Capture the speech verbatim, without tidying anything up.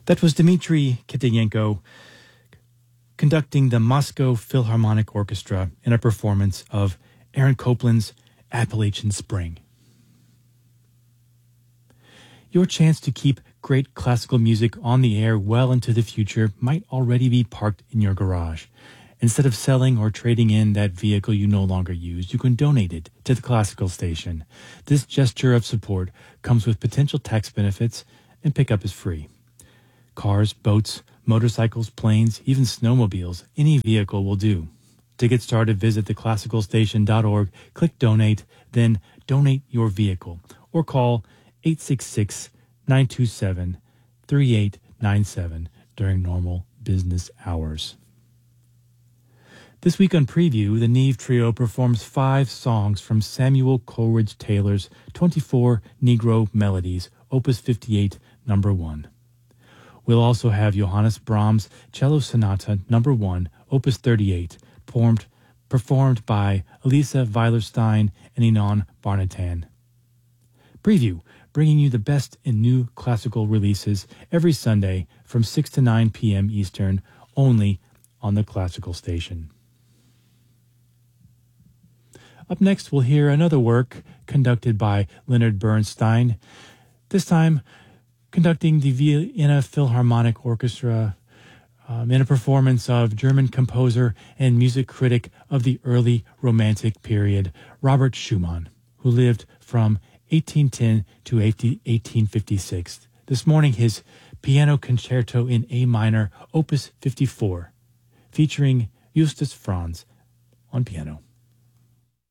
That was Dmitry Kitayenko conducting the Moscow Philharmonic Orchestra in a performance of Aaron Copland's Appalachian Spring. Your chance to keep great classical music on the air well into the future might already be parked in your garage. Instead of selling or trading in that vehicle you no longer use, you can donate it to the classical station. This gesture of support comes with potential tax benefits, and pickup is free. Cars, boats, motorcycles, planes, even snowmobiles, any vehicle will do. To get started, visit the classical station dot org, click Donate, then Donate Your Vehicle, or call eight six six, nine two seven, three eight nine seven during normal business hours. This week on Preview, the Neve Trio performs five songs from Samuel Coleridge Taylor's twenty-four Negro Melodies, Opus fifty-eight, number one. We'll also have Johannes Brahms' Cello Sonata, number one, Opus thirty-eight, performed, performed by Elisa Weilerstein and Inon Barnatan. Preview, bringing you the best in new classical releases every Sunday from six to nine p.m. Eastern, only on the Classical Station. Up next, we'll hear another work conducted by Leonard Bernstein, this time conducting the Vienna Philharmonic Orchestra um, in a performance of German composer and music critic of the early Romantic period, Robert Schumann, who lived from eighteen ten to eighteen fifty-six. This morning, his Piano Concerto in A minor, Opus fifty-four, featuring Justus Franz on piano.